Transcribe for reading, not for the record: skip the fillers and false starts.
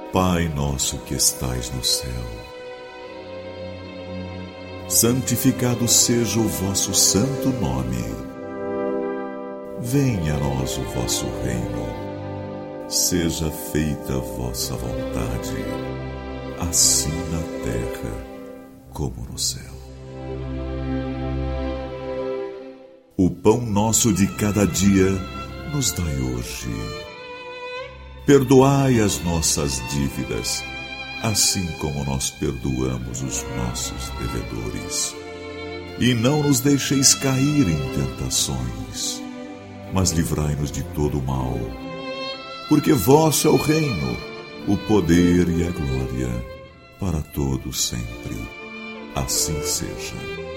Pai nosso que estais no céu, santificado seja o vosso santo nome. Venha a nós o vosso reino. Seja feita a vossa vontade, assim na terra como no céu. O pão nosso de cada dia nos dai hoje. Perdoai as nossas dívidas, assim como nós perdoamos os nossos devedores. E não nos deixeis cair em tentações, mas livrai-nos de todo o mal. Porque vosso é o reino, o poder e a glória, para todos sempre. Assim seja.